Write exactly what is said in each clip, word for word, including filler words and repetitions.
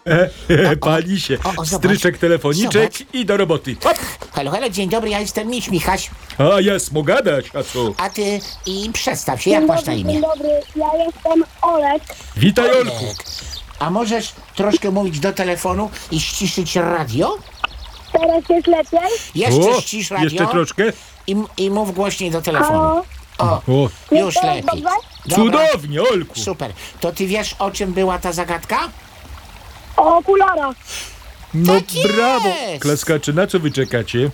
E, e, pali się. o, o, zobacz. Stryczek, telefoniczek Zobacz. i do roboty. Hop. Halo, halo, dzień dobry, ja jestem Miś Michaś. A jest, mogę gadać, a co? A ty i przedstaw się, jak masz na imię? Dzień dobry, ja jestem Olek. Witaj, Olku. Olek. A możesz troszkę mówić do telefonu i ściszyć radio? Teraz jest lepiej? Jeszcze O, ścisz radio jeszcze troszkę. i, i mów głośniej do telefonu. Halo? O, O, już teraz lepiej. dobrze? Dobra, cudownie, Olku. super. To ty wiesz, o czym była ta zagadka? O okularach. No Tak brawo. jest. Klaskacze, na co wy czekacie?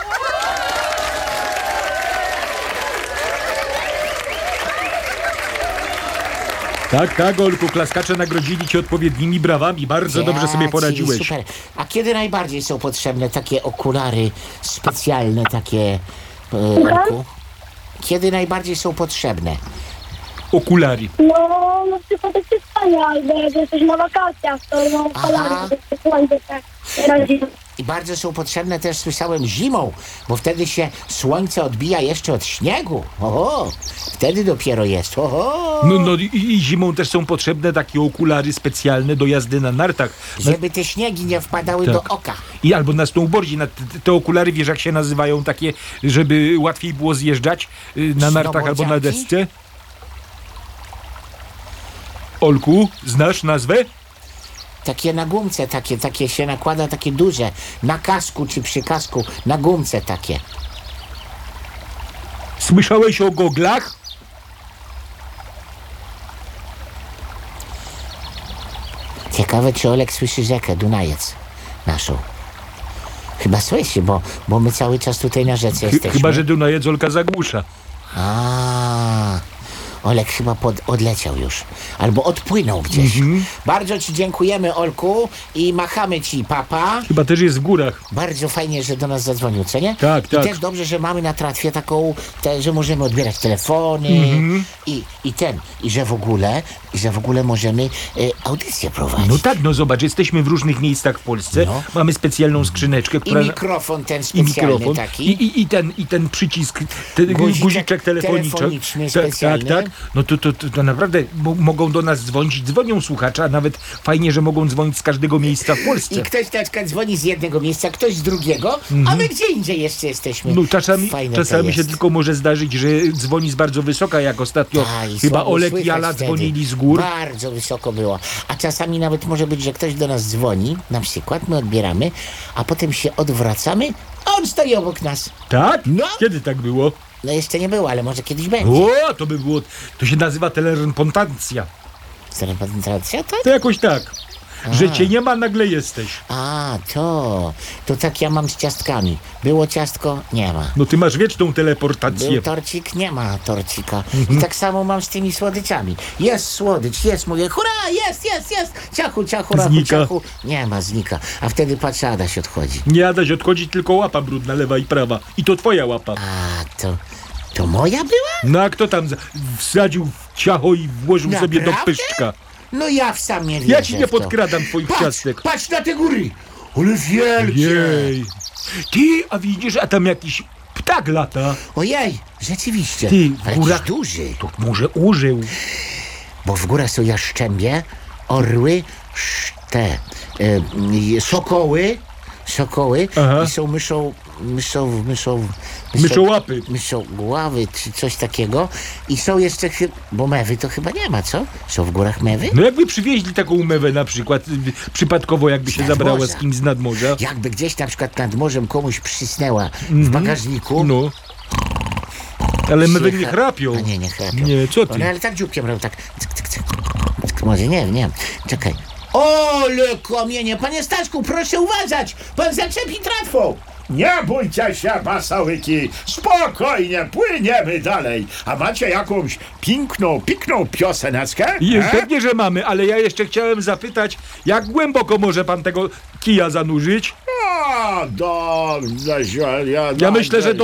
Tak, tak, Olku, klaskacze nagrodzili cię odpowiednimi brawami. Bardzo dobrze sobie Ja ci, poradziłeś. Super. A kiedy najbardziej są potrzebne takie okulary specjalne, takie, e, Olku? Kiedy najbardziej są potrzebne? Okulary. No, na przykład jak się stanie, albo jak jesteś na wakacjach, to no Aha. okulary, żeby się słońce tak razi. I bardzo są potrzebne też, słyszałem, zimą, bo wtedy się słońce odbija jeszcze od śniegu. Oho, wtedy dopiero jest. Oho, No, no i, i zimą też są potrzebne takie okulary specjalne do jazdy na nartach. Na, żeby te śniegi nie wpadały Tak. do oka. I albo na snowboardzie. Na te, te okulary, wiesz jak się nazywają takie, żeby łatwiej było zjeżdżać y, na nartach albo na Snowboardzianki? desce? Olku, znasz nazwę? Takie na gumce, takie, takie się nakłada, takie duże. Na kasku czy przy kasku, na gumce takie. Słyszałeś o goglach? Ciekawe, czy Olek słyszy rzekę Dunajec naszą. Chyba słyszy, bo, bo my cały czas tutaj na rzece Ch- jesteśmy. chyba, że Dunajec Olka zagłusza. A, Olek chyba pod, odleciał już. Albo odpłynął gdzieś. Mhm. Bardzo ci dziękujemy, Olku, i machamy ci, papa. Chyba też jest w górach. Bardzo fajnie, że do nas zadzwonił, co nie? Tak, I tak. też dobrze, że mamy na tratwie taką, te, że możemy odbierać telefony Mhm. i, i ten, i że w ogóle, i że w ogóle możemy e, audycję prowadzić. No tak, no zobacz, jesteśmy w różnych miejscach w Polsce. No. Mamy specjalną skrzyneczkę, I która... mikrofon ten I specjalny mikrofon. taki. I, i, i, ten, I ten przycisk, ten Guziczek guziczek telefoniczny. telefoniczny Tak, tak, specjalny. tak. No to, to, to, to naprawdę mo- mogą do nas dzwonić. Dzwonią słuchacze, a nawet fajnie, że mogą dzwonić z każdego miejsca w Polsce. I ktoś na przykład dzwoni z jednego miejsca, ktoś z drugiego, a my gdzie indziej jeszcze jesteśmy. Mhm. No czasami, Fajne to czasami się jest. tylko może zdarzyć, że dzwoni z bardzo wysoka, jak ostatnio Ta, i chyba słabo Olek i słychać Ala wtedy. dzwonili z gór. Bardzo wysoko było. A czasami nawet może być, że ktoś do nas dzwoni, na przykład my odbieramy, a potem się odwracamy, a on stoi obok nas. Tak? No. Kiedy tak było? No jeszcze nie było, ale może kiedyś będzie. O, to by było, to się nazywa telerepontancja. Reprezentacja, tak? To jakoś tak, że cię nie ma, nagle jesteś. A, to. To tak ja mam z ciastkami. Było ciastko? Nie ma. No ty masz wieczną teleportację. Był torcik? Nie ma torcika. Mhm. I tak samo mam z tymi słodyczami. Jest słodycz, jest, mówię, hurra, jest, jest, jest. Ciachu, ciachu, rachu, Znika. ciachu. Nie ma, znika. A wtedy patrzę, Adaś odchodzi. Nie Adaś, odchodzi tylko łapa brudna, lewa i prawa. I to twoja łapa. A, to, to moja była? No a kto tam za- wsadził w ciacho i włożył sobie do Naprawdę? pyszczka? No ja w sam nie wierzę Ja ci nie w to. podkradam twoich Patrz, ciastek. patrz na te góry. Ale wielkie. Jej. Ty, a widzisz, a tam jakiś ptak lata. Ojej, rzeczywiście. Ty, Ale w górach- jakiś duży. To może użył. Bo w górach są jaszczębie, orły, sz- te y, sokoły, sokoły Aha. i są myszą, myszą, myszą, Myszołapy. myszoławy czy coś takiego. I są jeszcze, chy- bo mewy to chyba nie ma, co? Są w górach mewy? No jakby przywieźli taką mewę na przykład, y, przypadkowo jakby się nadmorza. zabrała z kimś z nadmorza. Jakby gdzieś na przykład nad morzem komuś przysnęła w bagażniku. No. Ale mewy nie Przyjecha- chrapią. A nie, nie chrapią. Nie, co ty? No ale tak dzióbkiem robią, tak. Cyk, cyk, cyk. Cyk, może nie, nie. Czekaj. Ole komienie, panie Staszku, proszę uważać! Pan zaczepi tratwą! Nie bójcie się, basałyki, spokojnie, płyniemy dalej. A macie jakąś piękną, pikną pioseneczkę? Jest, E? pewnie, że mamy, ale ja jeszcze chciałem zapytać, jak głęboko może pan tego kija zanurzyć? A, dobrze, ja, Ja myślę, że do